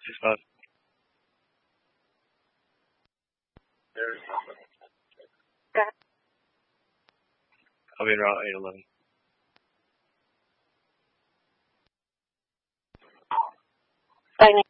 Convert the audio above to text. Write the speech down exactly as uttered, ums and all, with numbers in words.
five. I'll be in route eight eleven. Fine.